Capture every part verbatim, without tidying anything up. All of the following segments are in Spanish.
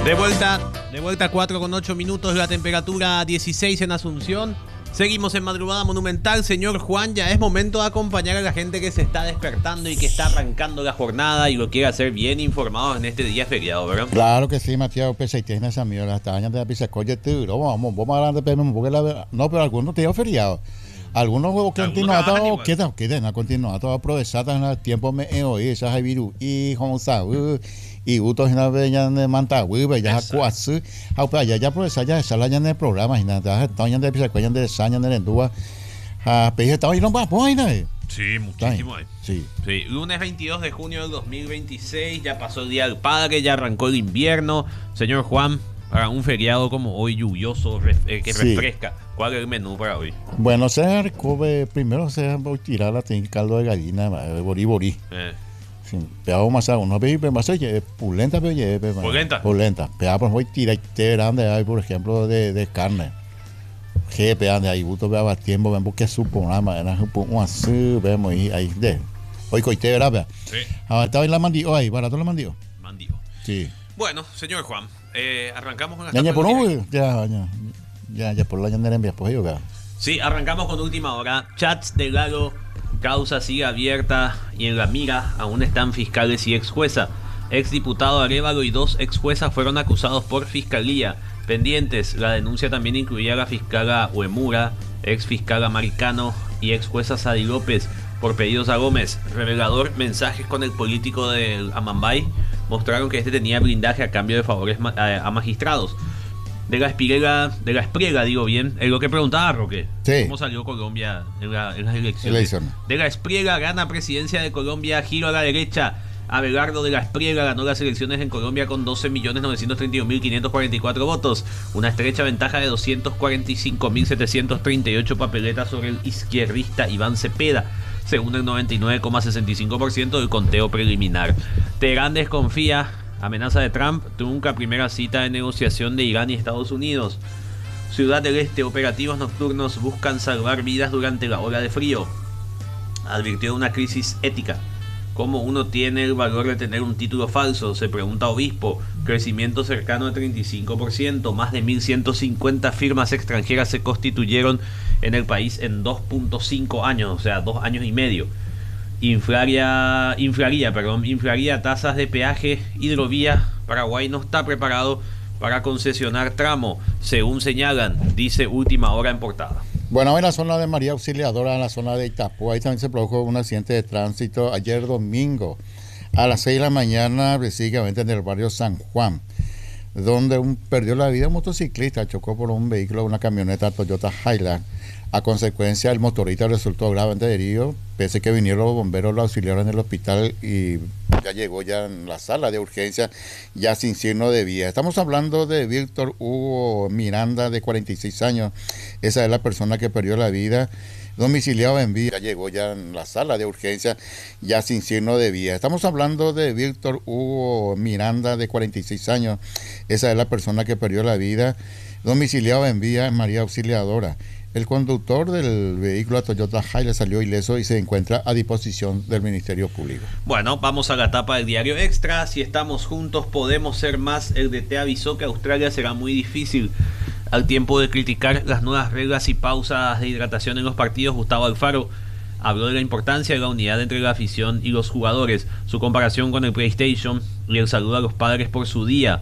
De vuelta, de vuelta cuatro con ocho minutos, la temperatura dieciséis en Asunción. Seguimos en Madrugada Monumental. Señor Juan, ya es momento de acompañar a la gente que se está despertando y que está arrancando la jornada y lo quiere hacer bien informados en este día feriado, ¿verdad? Claro que sí, Matías, pues ahí tienes a mí, las tañas de la pizza, coye tú, vamos, vamos a hablar de porque la no, pero algunos días feriados. Algunos huevos continuados, ¿qué tal? ¿Qué tal? Continuados, aprovechados en el tiempo me he oído, esas hay virus, y como sabes, y utos en la bella de Mantagüí, ya cuasi, ya ya aprovechar ya esa la ya en el programa, y nada, tañas de pizza, coye de sañas de Endúa, a pedir estaba y no va, pues ahí. Sí, muchísimo. Sí. Sí. Lunes veintidós de junio del dos mil veintiséis, ya pasó el Día del Padre, ya arrancó el invierno. Señor Juan, para un feriado como hoy lluvioso, ref, eh, que sí. refresca, ¿cuál es el menú para hoy? Bueno, se recoge, primero se va a tirar la caldo de gallina, borí borí. Eh. Sí, pegado más a uno, pero más oye, pulenta, pero oye, pulenta. Pulenta. Pegado, pues voy a tirar grande ahí, por ejemplo, de, de carne. Que pegan de ahí, gusto veaba tiempo, ven porque supo una manera, un así, vemos ahí, ahí, de. Hoy coité, ¿verdad? Sí. Ahora estaba en la mandío, ahí, barato la mandío. Mandío. Sí. Bueno, señor Juan, eh, arrancamos con la ya, ya, por no, ya, ya, ya, ya, por la llanera en vías, pues yo, ¿verdad? Sí, arrancamos con última hora. Chats de Galo, causa sigue abierta y en la mira aún están fiscales y ex jueza. Ex diputado Arévalo y dos ex juezas fueron acusados por fiscalía. Pendientes, la denuncia también incluía a la fiscala Uemura, ex fiscala Maricano y ex jueza Sadi López por pedidos a Gómez. Revelador, mensajes con el político del Amambay mostraron que este tenía blindaje a cambio de favores a, a magistrados. De la espriega, de la espriega, digo bien, es lo que preguntaba Roque. Sí. ¿Cómo salió Colombia en, la, en las elecciones? Elección. De la espriega gana presidencia de Colombia, giro a la derecha. Abelardo de la Espriega ganó las elecciones en Colombia con doce millones novecientos treinta y un mil quinientos cuarenta y cuatro votos, una estrecha ventaja de doscientos cuarenta y cinco mil setecientos treinta y ocho papeletas sobre el izquierdista Iván Cepeda, según el noventa y nueve coma sesenta y cinco por ciento del conteo preliminar. Teherán desconfía, amenaza de Trump, trunca primera cita de negociación de Irán y Estados Unidos. Ciudad del Este, operativos nocturnos buscan salvar vidas durante la ola de frío. Advirtió de una crisis ética. ¿Cómo uno tiene el valor de tener un título falso? Se pregunta Obispo. Crecimiento cercano de treinta y cinco por ciento. Más de mil ciento cincuenta firmas extranjeras se constituyeron en el país en dos punto cinco años, o sea, dos años y medio. Inflaría, inflaría, perdón, inflaría tasas de peaje. Hidrovía. Paraguay no está preparado para concesionar tramo, según señalan, dice Última Hora en portada. Bueno, en la zona de María Auxiliadora, en la zona de Itapú, ahí también se produjo un accidente de tránsito ayer domingo a las seis de la mañana, precisamente en el barrio San Juan, donde un, perdió la vida un motociclista, chocó por un vehículo, una camioneta Toyota Hilux. A consecuencia, el motorista resultó gravemente herido, pese que vinieron los bomberos, lo auxiliaron en el hospital y ya llegó ya en la sala de urgencia, ya sin signo de vida. Estamos hablando de Víctor Hugo Miranda, de cuarenta y seis años. Esa es la persona que perdió la vida, domiciliado en Villa, ya llegó ya en la sala de urgencia, ya sin signo de vida. Estamos hablando de Víctor Hugo Miranda, de cuarenta y seis años. Esa es la persona que perdió la vida, domiciliado en Villa, en María Auxiliadora. El conductor del vehículo Toyota Hilux salió ileso y se encuentra a disposición del Ministerio Público. Bueno, vamos a la tapa del Diario Extra. Si estamos juntos podemos ser más. El D T avisó que Australia será muy difícil. Al tiempo de criticar las nuevas reglas y pausas de hidratación en los partidos, Gustavo Alfaro habló de la importancia de la unidad entre la afición y los jugadores, su comparación con el PlayStation y el saludo a los padres por su día.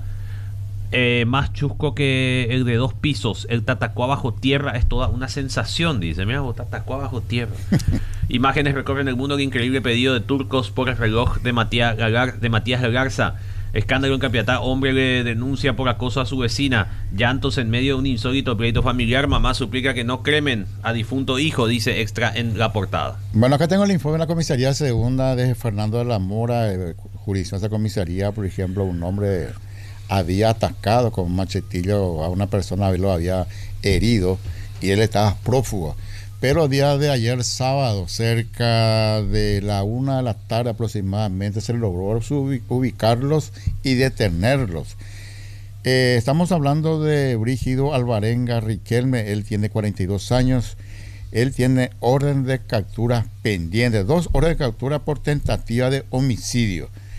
Eh, más chusco que el de dos pisos. El Tatacoa bajo tierra es toda una sensación, dice. Mira, Tatacoa bajo tierra. Imágenes recorren el mundo. El increíble pedido de turcos por el reloj de Matías Galar, de Matías Galarza. Escándalo en Capiatá. Hombre le denuncia por acoso a su vecina. Llantos en medio de un insólito pleito familiar. Mamá suplica que no cremen a difunto hijo, dice Extra en la portada. Bueno, acá tengo el informe de la comisaría segunda de Fernando de la Mora, eh, jurisdicción de esa comisaría. Por ejemplo, un hombre había atacado con un machetillo a una persona, lo había herido y él estaba prófugo. Pero el día de ayer sábado, cerca de la una de la tarde aproximadamente, se logró ubicarlos y detenerlos. Eh, estamos hablando de Brígido Alvarenga Riquelme. Él tiene cuarenta y dos años. Él tiene orden de captura pendiente, dos órdenes de captura por tentativa de homicidio.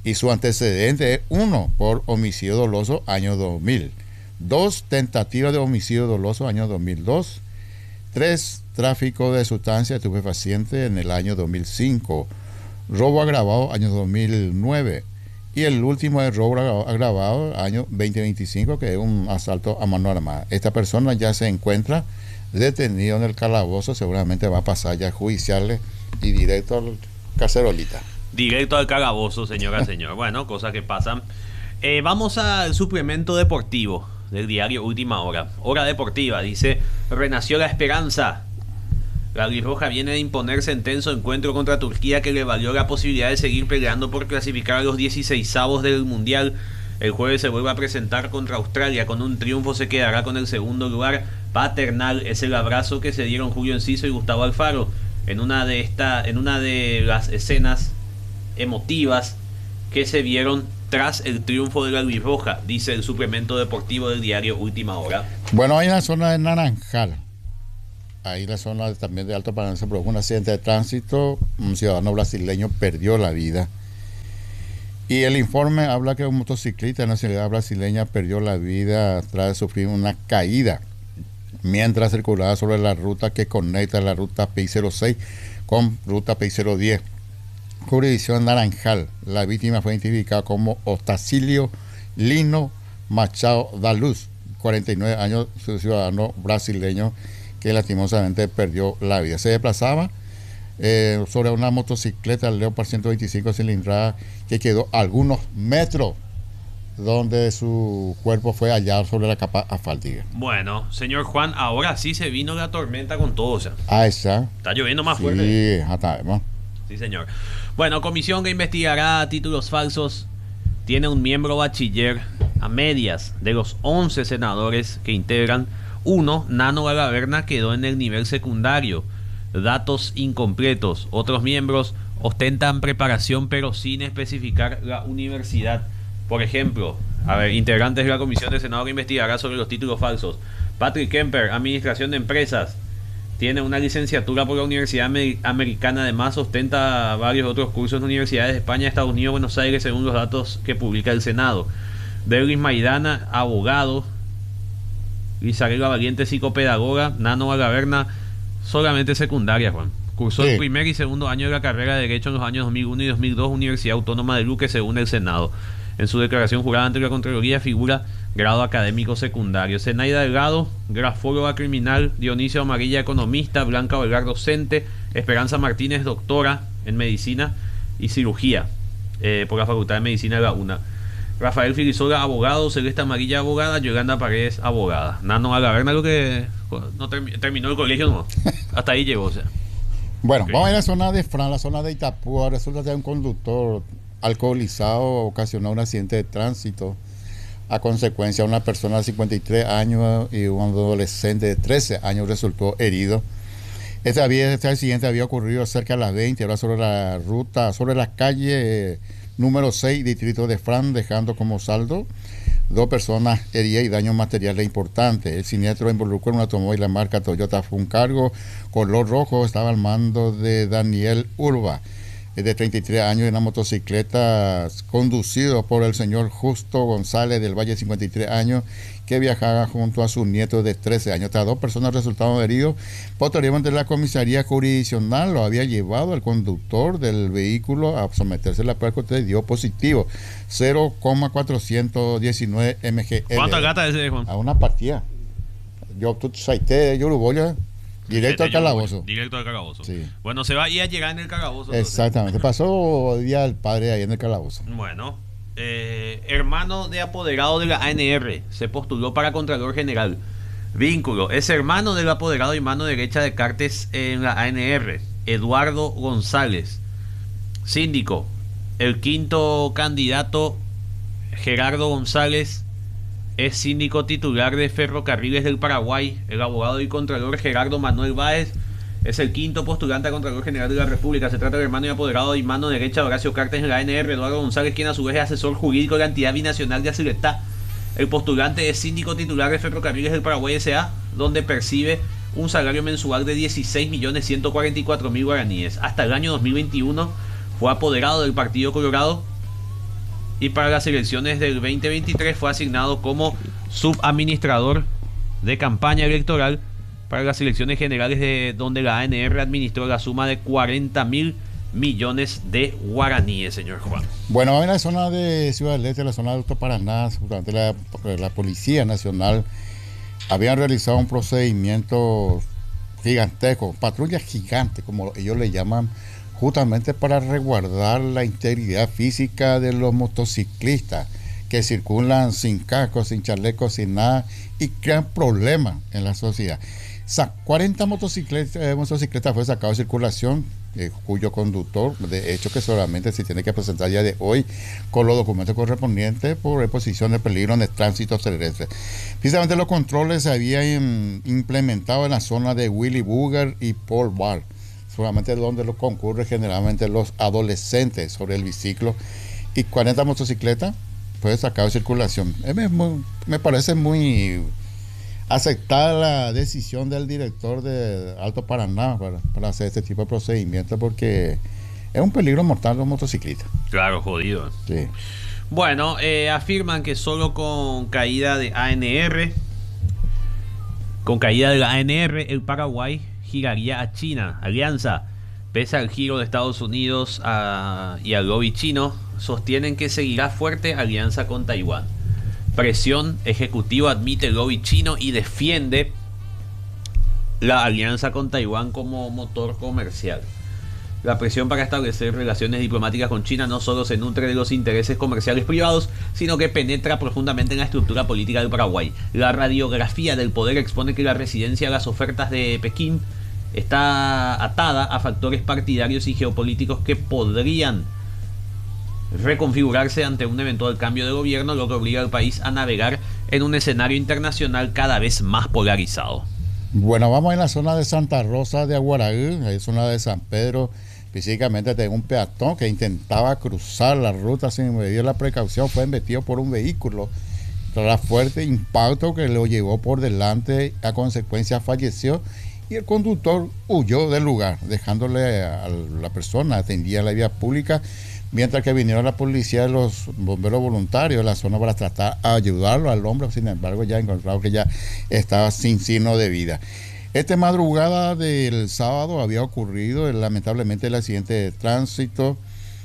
Y su antecedente es uno por homicidio doloso año dos mil, dos tentativas de homicidio doloso año dos mil dos, tres tráfico de sustancias estupefacientes en el año dos mil cinco, robo agravado año dos mil nueve y el último es robo agravado año veinte veinticinco, que es un asalto a mano armada. Esta persona ya se encuentra detenido en el calabozo, seguramente va a pasar ya a judiciales y directo al cacerolita. Directo al calabozo, señora, señor. Bueno, cosas que pasan. Eh, vamos al suplemento deportivo del diario Última Hora. Hora deportiva, dice: renació la esperanza. La albirroja viene de imponerse en tenso encuentro contra Turquía, que le valió la posibilidad de seguir peleando por clasificar a los dieciseisavos del Mundial. El jueves se vuelve a presentar contra Australia. Con un triunfo se quedará con el segundo lugar. Paternal es el abrazo que se dieron Julio Enciso y Gustavo Alfaro en una de esta, en una de las escenas emotivas que se vieron tras el triunfo de la albirroja, dice el suplemento deportivo del diario Última Hora. Bueno, hay en la zona de Naranjal, ahí en la zona también de Alto Paraná, se produjo un accidente de tránsito, un ciudadano brasileño perdió la vida. Y el informe habla que un motociclista de nacionalidad brasileña perdió la vida tras de sufrir una caída mientras circulaba sobre la ruta que conecta la ruta P I cero seis con ruta P I cero diez. Jurisdicción Naranjal. La víctima fue identificada como Otacílio Lino Machado da Luz, cuarenta y nueve años, ciudadano brasileño que lastimosamente perdió la vida. Se desplazaba eh, sobre una motocicleta Leopard ciento veinticinco cilindrada que quedó a algunos metros donde su cuerpo fue hallado sobre la capa asfáltica. Bueno, señor Juan, ahora sí se vino la tormenta con todo, o sea. Ah, esa. Está lloviendo más Sí, fuerte. hasta vemos. Sí, señor. Bueno, comisión que investigará títulos falsos tiene un miembro bachiller a medias. De los once senadores que integran, uno, Nano Galaverna, quedó en el nivel secundario. Datos incompletos. Otros miembros ostentan preparación pero sin especificar la universidad. Por ejemplo, a ver, integrantes de la comisión del Senado que investigará sobre los títulos falsos: Patrick Kemper, Administración de Empresas, tiene una licenciatura por la Universidad Americana, además ostenta varios otros cursos en universidades de España, Estados Unidos, Buenos Aires, según los datos que publica el Senado. Derlis Maidana, abogado. Isabela Valiente, psicopedagoga. Nano Galaverna, solamente secundaria, Juan. Cursó sí. el primer y segundo año de la carrera de Derecho en los años dos mil uno y dos mil dos, Universidad Autónoma de Luque, según el Senado. En su declaración jurada ante la Contraloría figura grado académico secundario. Zenaida Delgado, grafóloga criminal. Dionisio Amarilla, economista. Blanca Belgar, docente. Esperanza Martínez, doctora en medicina y cirugía eh, por la Facultad de Medicina de la UNA. Rafael Filisola, abogado. Celeste Amarilla, abogada. Yolanda Paredes, abogada. Nano Galaverna, lo que no termi terminó el colegio, no. Hasta ahí llegó, o sea. Bueno, Okay. Vamos a ir a la zona de Fran, la zona de Itapúa. Resulta que un conductor alcoholizado ocasionó un accidente de tránsito a consecuencia de una persona de cincuenta y tres años y un adolescente de trece años resultó herido. Este, había, este accidente había ocurrido cerca de las veinte horas sobre la ruta, sobre la calle número seis, distrito de Fran, dejando como saldo dos personas heridas y daños materiales importantes. El siniestro involucró en un automóvil de la marca Toyota Funcargo color rojo, estaba al mando de Daniel Urba, de treinta y tres años, en una motocicleta conducido por el señor Justo González del Valle, cincuenta y tres años, que viajaba junto a su nieto de trece años. Estas dos personas resultaron heridos. Posteriormente, la comisaría jurisdiccional lo había llevado al conductor del vehículo a someterse a la prueba, que dio positivo, cero coma cuatrocientos diecinueve mililitros. ¿Cuánto gata ese, Juan? A una partida. Yo, tú, saité, yo lo voy a... Directo al calabozo. Directo al calabozo. Sí. Bueno, se va a ir a llegar en el calabozo. Exactamente. Pasó el día del padre ahí en el calabozo. Bueno, eh, hermano de apoderado de la A N R se postuló para Contralor General. Vínculo: es hermano del apoderado y mano derecha de Cartes en la A N R, Eduardo González. Síndico: el quinto candidato, Gerardo González, es síndico titular de Ferrocarriles del Paraguay. El abogado y contralor Gerardo Manuel Báez es el quinto postulante a Contralor General de la República. Se trata del hermano y apoderado y mano derecha de Horacio Cartes en la A N R, Eduardo González, quien a su vez es asesor jurídico de la entidad binacional de Aciretá. El postulante es síndico titular de Ferrocarriles del Paraguay S A, donde percibe un salario mensual de dieciséis millones ciento cuarenta y cuatro mil guaraníes. Hasta el año dos mil veintiuno fue apoderado del Partido Colorado y para las elecciones del veinte veintitrés fue asignado como subadministrador de campaña electoral para las elecciones generales, de donde la A N R administró la suma de cuarenta mil millones de guaraníes, señor Juan. Bueno, en la zona de Ciudad del Este, la zona de Alto Paraná, durante la, la Policía Nacional habían realizado un procedimiento gigantesco, patrulla gigante, como ellos le llaman, justamente para resguardar la integridad física de los motociclistas que circulan sin casco, sin chaleco, sin nada, y crean problemas en la sociedad. cuarenta motocicletas, eh, motocicletas fue sacado de circulación, eh, cuyo conductor, de hecho que solamente se tiene que presentar ya de hoy con los documentos correspondientes por exposición de peligro en el tránsito terrestre. Precisamente los controles se habían implementado en la zona de Willy Booger y Paul Bar, solamente donde lo concurren generalmente los adolescentes sobre el biciclo, y cuarenta motocicletas fue sacado de circulación. Eh, me, muy, me parece muy aceptar la decisión del director de Alto Paraná para, para hacer este tipo de procedimientos, porque es un peligro mortal los motociclistas. Claro, jodido. Sí. Bueno, eh, afirman que solo con caída de A N R, con caída de la A N R, el Paraguay giraría a China. Alianza, pese al giro de Estados Unidos a, y al lobby chino, sostienen que seguirá fuerte alianza con Taiwán. Presión ejecutiva admite el lobby chino y defiende la alianza con Taiwán como motor comercial. La presión para establecer relaciones diplomáticas con China no solo se nutre de los intereses comerciales privados, sino que penetra profundamente en la estructura política del Paraguay. La radiografía del poder expone que la residencia de las ofertas de Pekín está atada a factores partidarios y geopolíticos que podrían reconfigurarse ante un eventual cambio de gobierno, lo que obliga al país a navegar en un escenario internacional cada vez más polarizado. Bueno, vamos en la zona de Santa Rosa de Aguaraí, en la zona de San Pedro. Físicamente tengo un peatón que intentaba cruzar la ruta sin medir la precaución, fue embestido por un vehículo tras fuerte impacto que lo llevó por delante, a consecuencia falleció, y el conductor huyó del lugar, dejándole a la persona atendida la vía pública, mientras que vinieron la policía y los bomberos voluntarios de la zona para tratar de ayudarlo al hombre. Sin embargo, ya encontrado que ya estaba sin signo de vida. Esta madrugada del sábado había ocurrido lamentablemente el accidente de tránsito.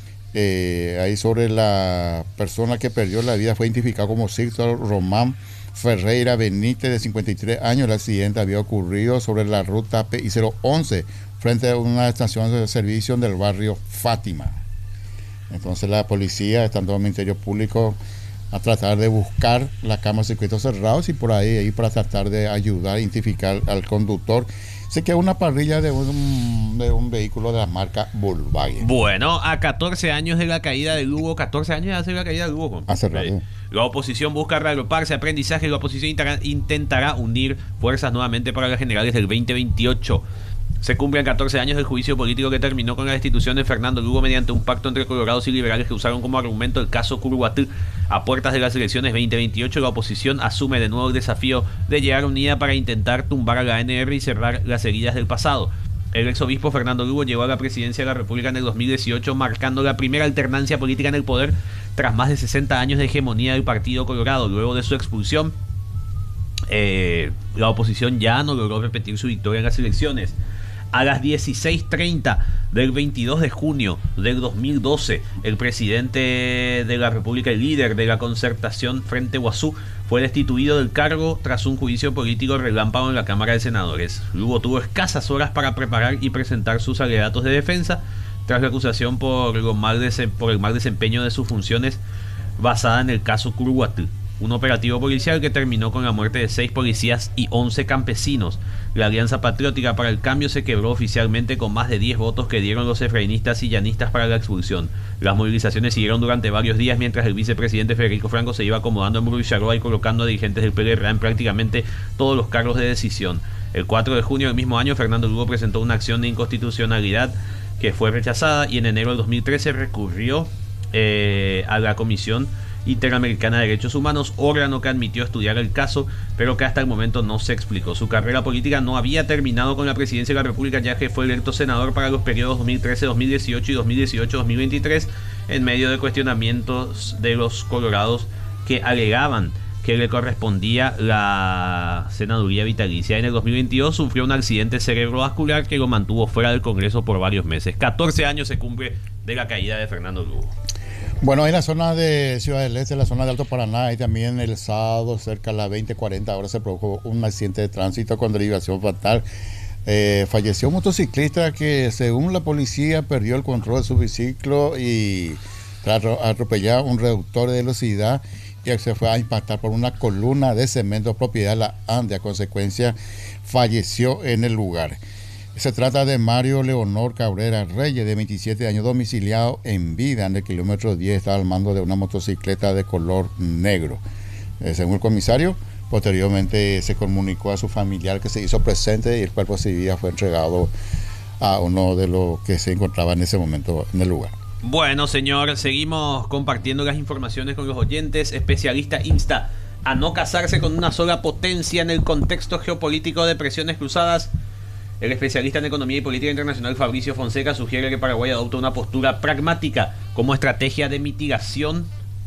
Eh, ahí sobre la persona que perdió la vida fue identificado como Sixto Román Ferreira Benítez, de cincuenta y tres años. El accidente había ocurrido sobre la ruta P I cero once, frente a una estación de servicio del barrio Fátima. Entonces la policía, estando el Ministerio Público, a tratar de buscar la cámara de circuitos cerrados y por ahí, ahí para tratar de ayudar a identificar al conductor. Se quedó una parrilla de un, de un vehículo de la marca Volkswagen. Bueno, a catorce años de la caída de Lugo, catorce años hace la caída de Lugo. Hace rato. La oposición busca reagruparse, aprendizaje, y la oposición intentará, intentará unir fuerzas nuevamente para las generales del veinte veintiocho. Se cumplen catorce años del juicio político que terminó con la destitución de Fernando Lugo mediante un pacto entre colorados y liberales que usaron como argumento el caso Curuguatú. A puertas de las elecciones veinte veintiocho, la oposición asume de nuevo el desafío de llegar unida para intentar tumbar a la A N R y cerrar las heridas del pasado. El exobispo Fernando Lugo llegó a la presidencia de la República en el dos mil dieciocho, marcando la primera alternancia política en el poder tras más de sesenta años de hegemonía del Partido Colorado. Luego de su expulsión, eh, la oposición ya no logró repetir su victoria en las elecciones. A las dieciséis treinta del veintidós de junio del dos mil doce, el presidente de la República y líder de la concertación Frente Guazú fue destituido del cargo tras un juicio político relámpago en la Cámara de Senadores. Lugo tuvo escasas horas para preparar y presentar sus alegatos de defensa tras la acusación por, lo mal dese- por el mal desempeño de sus funciones basada en el caso Curuguatú. Un operativo policial que terminó con la muerte de seis policías y once campesinos. La Alianza Patriótica para el Cambio se quebró oficialmente con más de diez votos que dieron los efrainistas y llanistas para la expulsión. Las movilizaciones siguieron durante varios días mientras el vicepresidente Federico Franco se iba acomodando en Burrucharoa y colocando a dirigentes del P L R A en prácticamente todos los cargos de decisión. El cuatro de junio del mismo año, Fernando Lugo presentó una acción de inconstitucionalidad que fue rechazada, y en enero del dos mil trece recurrió eh, a la Comisión Interamericana de Derechos Humanos, órgano que admitió estudiar el caso, pero que hasta el momento no se explicó. Su carrera política no había terminado con la presidencia de la República, ya que fue electo senador para los periodos dos mil trece dos mil dieciocho y dos mil dieciocho dos mil veintitrés, en medio de cuestionamientos de los colorados que alegaban que le correspondía la senaduría vitalicia. En el dos mil veintidós sufrió un accidente cerebrovascular que lo mantuvo fuera del Congreso por varios meses. catorce años se cumple de la caída de Fernando Lugo. Bueno, en la zona de Ciudad del Este, en la zona de Alto Paraná, y también el sábado cerca de las veinte cuarenta horas se produjo un accidente de tránsito con derivación fatal. Eh, falleció un motociclista que, según la policía, perdió el control de su biciclo y tras atropellar un reductor de velocidad y se fue a impactar por una columna de cemento propiedad de la ANDE. A consecuencia, falleció en el lugar. Se trata de Mario Leonor Cabrera Reyes, de veintisiete años, domiciliado en vida en el kilómetro diez, estaba al mando de una motocicleta de color negro. Eh, según el comisario, posteriormente se comunicó a su familiar que se hizo presente y el cuerpo sin vida fue entregado a uno de los que se encontraba en ese momento en el lugar. Bueno, señor, seguimos compartiendo las informaciones con los oyentes. Especialista insta a no casarse con una sola potencia en el contexto geopolítico de presiones cruzadas. El especialista en economía y política internacional Fabricio Fonseca sugiere que Paraguay adopte una postura pragmática como estrategia de mitigación.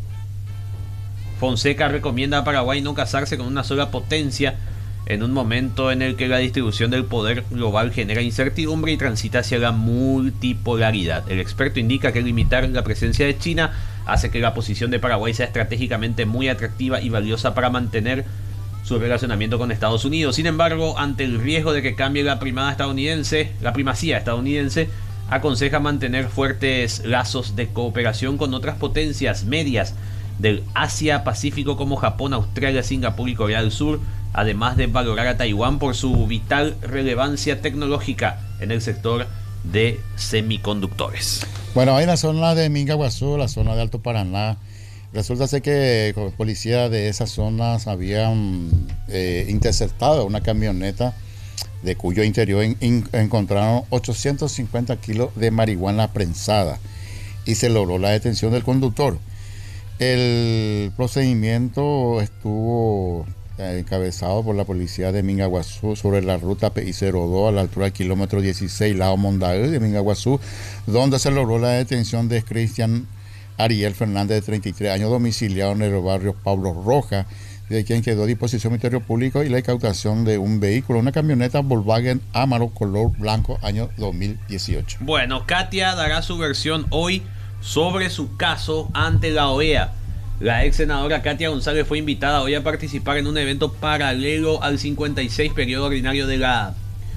Fonseca recomienda a Paraguay no casarse con una sola potencia en un momento en el que la distribución del poder global genera incertidumbre y transita hacia la multipolaridad. El experto indica que limitar la presencia de China hace que la posición de Paraguay sea estratégicamente muy atractiva y valiosa para mantener su relacionamiento con Estados Unidos. Sin embargo, ante el riesgo de que cambie la primada estadounidense, la primacía estadounidense, aconseja mantener fuertes lazos de cooperación con otras potencias medias del Asia-Pacífico como Japón, Australia, Singapur y Corea del Sur, además de valorar a Taiwán por su vital relevancia tecnológica en el sector de semiconductores. Bueno, hay en la zona de Mingaguazú, la zona de Alto Paraná, resulta ser que los policías de esas zonas habían eh, interceptado una camioneta de cuyo interior en, en, encontraron ochocientos cincuenta kilos de marihuana prensada y se logró la detención del conductor. El procedimiento estuvo encabezado por la policía de Mingaguazú sobre la ruta P I cero dos a la altura del kilómetro dieciséis, Lao Mondaú de Mingaguazú, donde se logró la detención de Cristian Ariel Fernández, de treinta y tres años, domiciliado en el barrio Pablo Roja, de quien quedó a disposición del Ministerio Público, y la incautación de un vehículo, una camioneta Volkswagen Amarok color blanco, año dos mil dieciocho. Bueno, Katia dará su versión hoy sobre su caso ante la O E A. La ex senadora Katia González fue invitada hoy a participar en un evento paralelo al cincuenta y seis periodo ordinario de la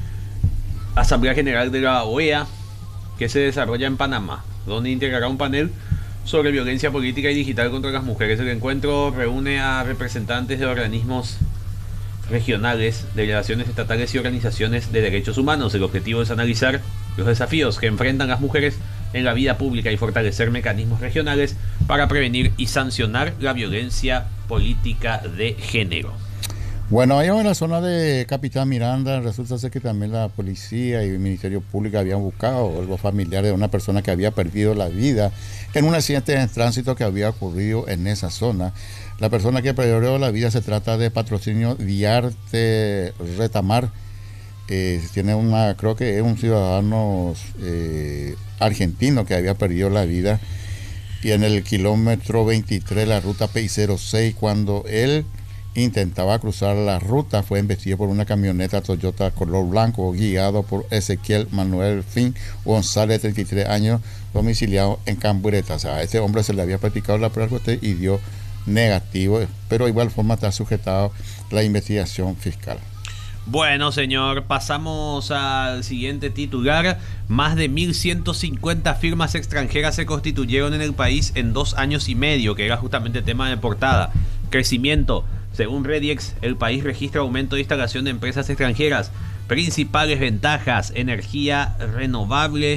Asamblea General de la O E A, que se desarrolla en Panamá, donde integrará un panel sobre violencia política y digital contra las mujeres. El encuentro reúne a representantes de organismos regionales, delegaciones estatales y organizaciones de derechos humanos. El objetivo es analizar los desafíos que enfrentan las mujeres en la vida pública y fortalecer mecanismos regionales para prevenir y sancionar la violencia política de género. Bueno, ahí en la zona de Capitán Miranda resulta ser que también la policía y el Ministerio Público habían buscado algo familiar de una persona que había perdido la vida en un accidente de tránsito que había ocurrido en esa zona. La persona que perdió la vida se trata de Patrocinio Diarte Retamar. Eh, tiene una, creo que es un ciudadano eh, argentino que había perdido la vida, y en el kilómetro veintitrés, la ruta P I cero seis, cuando él intentaba cruzar la ruta, fue embestido por una camioneta Toyota color blanco guiado por Ezequiel Manuel Fin González, treinta y tres años, domiciliado en Cambureta. O sea, a este hombre se le había practicado la prueba y dio negativo, pero de igual forma está sujetado la investigación fiscal. Bueno, señor, pasamos al siguiente titular. Más de mil ciento cincuenta firmas extranjeras se constituyeron en el país en dos años y medio, que era justamente tema de portada. Crecimiento. Según Rediex, el país registra aumento de instalación de empresas extranjeras. Principales ventajas: energía renovable,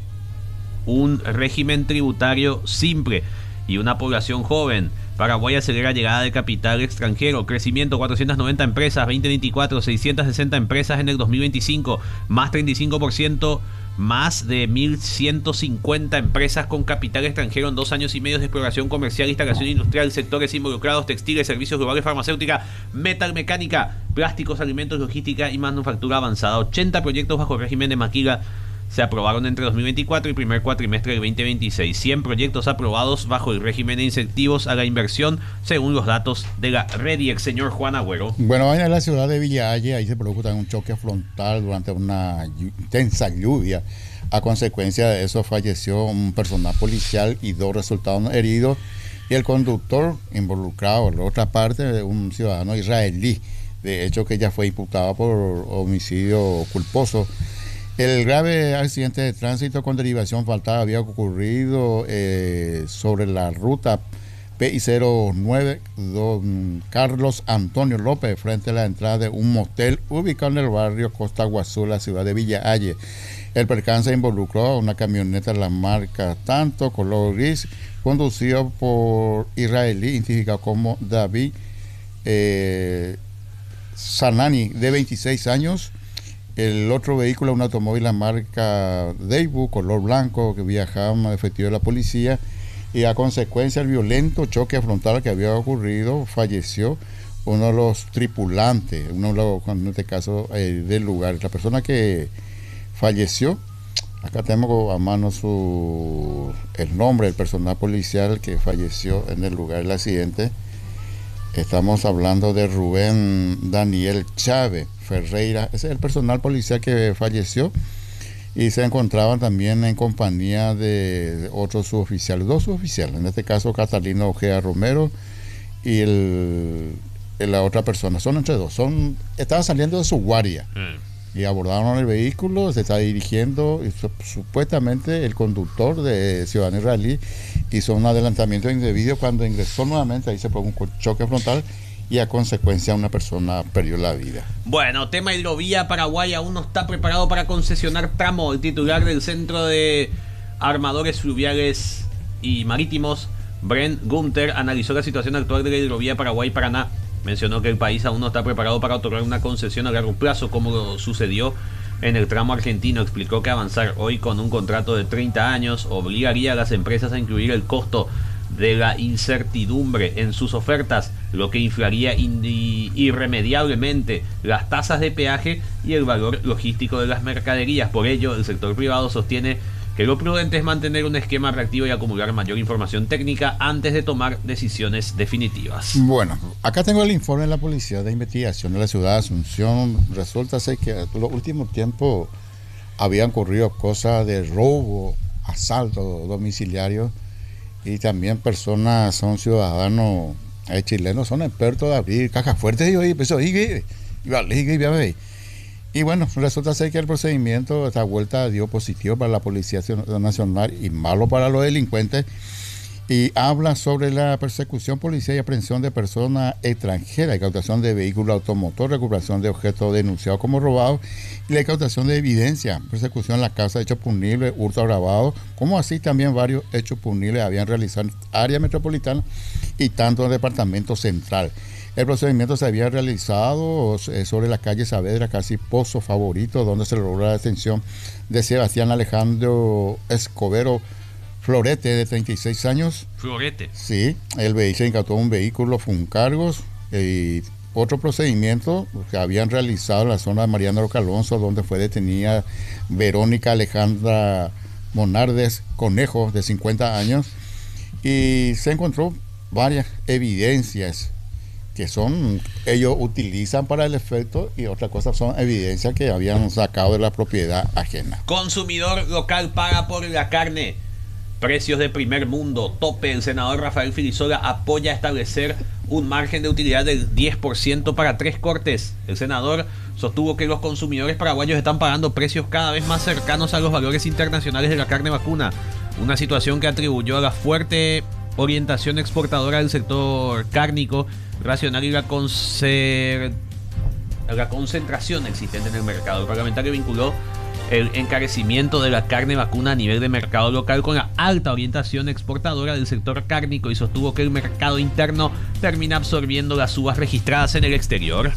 un régimen tributario simple y una población joven. Paraguay acelera llegada de capital extranjero. Crecimiento: cuatrocientas noventa empresas, veinte veinticuatro, seiscientas sesenta empresas en el dos mil veinticinco, más treinta y cinco por ciento, más de mil ciento cincuenta empresas con capital extranjero en dos años y medio de exploración comercial, instalación industrial, sectores involucrados: textiles, servicios globales, farmacéutica, metalmecánica, plásticos, alimentos, logística y manufactura avanzada. ochenta proyectos bajo régimen de maquila se aprobaron entre dos mil veinticuatro y primer cuatrimestre del veinte veintiséis. cien proyectos aprobados bajo el régimen de incentivos a la inversión, según los datos de la REDIEC. Señor Juan Agüero. Bueno, en la ciudad de Villa Halle, ahí se produjo también un choque frontal durante una intensa lluvia. A consecuencia de eso falleció un personal policial y dos resultaron heridos. Y el conductor involucrado, en la otra parte, un ciudadano israelí, de hecho que ya fue imputado por homicidio culposo. El grave accidente de tránsito con derivación fatal había ocurrido eh, sobre la ruta P I cero nueve, don Carlos Antonio López, frente a la entrada de un motel ubicado en el barrio Costa Guazú, la ciudad de Villa Halle. El percance involucró a una camioneta de la marca Tanto, color gris, conducido por israelí, identificado como David eh, Sanani, de veintiséis años. El otro vehículo, un automóvil de la marca Daewoo, color blanco, que viajaba efectivo de la policía, y a consecuencia del violento choque frontal que había ocurrido, falleció uno de los tripulantes, uno de los, en este caso, eh, del lugar. La persona que falleció, acá tenemos a mano su, el nombre del personal policial que falleció en el lugar del accidente. Estamos hablando de Rubén Daniel Chávez Ferreira. Ese es el personal policial que falleció, y se encontraban también en compañía de otros suboficiales, dos suboficiales, en este caso Catalino Ojea Romero y el, la otra persona. Son entre dos, son, estaban saliendo de su guardia. Mm. Y abordaron el vehículo, se está dirigiendo, y su, supuestamente el conductor de ciudadano israelí hizo un adelantamiento indebido cuando ingresó nuevamente, ahí se produjo un choque frontal y a consecuencia una persona perdió la vida. Bueno, tema hidrovía. Paraguay aún no está preparado para concesionar tramo. El titular del Centro de Armadores Fluviales y Marítimos, Brent Gunther, analizó la situación actual de la hidrovía Paraguay-Paraná. Mencionó que el país aún no está preparado para otorgar una concesión a largo plazo como sucedió en el tramo argentino. Explicó que avanzar hoy con un contrato de treinta años obligaría a las empresas a incluir el costo de la incertidumbre en sus ofertas, lo que inflaría irremediablemente las tasas de peaje y el valor logístico de las mercaderías. Por ello, el sector privado sostiene que lo prudente es mantener un esquema reactivo y acumular mayor información técnica antes de tomar decisiones definitivas. Bueno, acá tengo el informe de la Policía de Investigación de la ciudad de Asunción. Resulta ser que en los últimos tiempos habían ocurrido cosas de robo, asalto domiciliario, y también personas, son ciudadanos eh, chilenos, son expertos de abrir cajas fuertes y hoy empezó y Y bueno, resulta ser que el procedimiento, esta vuelta dio positivo para la Policía Nacional y malo para los delincuentes, y habla sobre la persecución policial y aprehensión de personas extranjeras, incautación de vehículos automotor, recuperación de objetos denunciados como robados y la incautación de evidencia, persecución en la casa de hechos punibles, hurto agravado, como así también varios hechos punibles habían realizado en área metropolitana y tanto en el departamento central. El procedimiento se había realizado sobre la calle Saavedra, casi Pozo Favorito, donde se logró la detención de Sebastián Alejandro Escobero Florete, de treinta y seis años. Florete. Sí, el vehículo se incautó un vehículo Funcargos y otro procedimiento que habían realizado en la zona de Mariano Calonso, donde fue detenida Verónica Alejandra Monardes Conejo, de cincuenta años, y se encontró varias evidencias que son, ellos utilizan para el efecto, y otra cosa son evidencias que habían sacado de la propiedad ajena. Consumidor local paga por la carne. Precios de primer mundo, tope. El senador Rafael Filisola apoya establecer un margen de utilidad del diez por ciento para tres cortes. El senador sostuvo que los consumidores paraguayos están pagando precios cada vez más cercanos a los valores internacionales de la carne vacuna, una situación que atribuyó a la fuerte orientación exportadora del sector cárnico racional y la, concer... la concentración existente en el mercado. El parlamentario vinculó el encarecimiento de la carne vacuna a nivel de mercado local con la alta orientación exportadora del sector cárnico y sostuvo que el mercado interno termina absorbiendo las subas registradas en el exterior.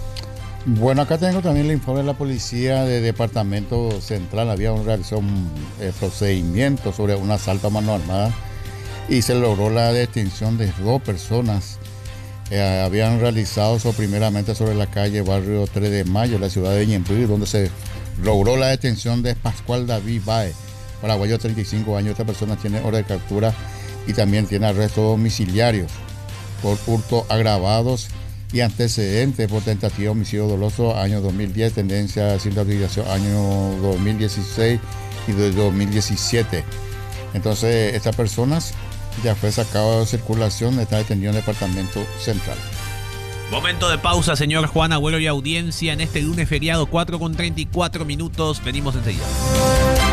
Bueno, acá tengo también el informe de la Policía de Departamento Central. Había un, realizó un eh, procedimiento sobre un asalto a mano armada y se logró la detención de dos personas. Eh, habían realizado eso primeramente sobre la calle Barrio tres de Mayo, la ciudad de Ñemby, donde se logró la detención de Pascual David Bae, paraguayo de treinta y cinco años. Esta persona tiene orden de captura y también tiene arrestos domiciliarios por hurto agravados y antecedentes por tentativa de homicidio doloso año dos mil diez, tendencia sin autorización año dos mil dieciséis y de dos mil diecisiete. Entonces, estas personas ya fue sacado de circulación, está detenido en el departamento central. Momento de pausa, señor Juan Agüero, y audiencia en este lunes feriado, cuatro con treinta y cuatro minutos. Venimos enseguida.